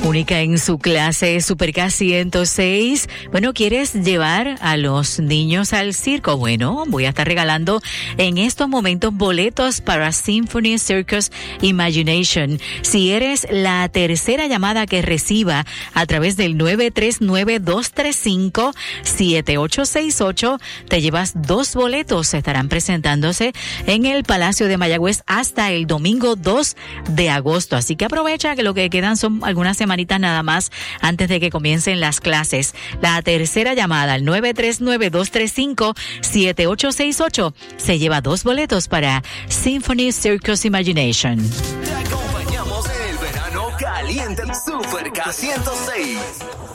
Única en su clase, Super K106. Bueno, ¿quieres llevar a los niños al circo? Bueno, voy a estar regalando en estos momentos boletos para Symphony Circus Imagination. Si eres la tercera llamada que reciba a través del 939-235-7868, te llevas 2 boletos. Estarán presentándose en el Palacio de Mayagüez hasta el domingo 2 de agosto. Así que aprovecha que lo que quedan son algunas semanitas nada más antes de que comiencen las clases. La tercera llamada al 939-235-7868 se lleva 2 boletos para Symphony Circus Imagination. Te acompañamos en el verano caliente, Super K106.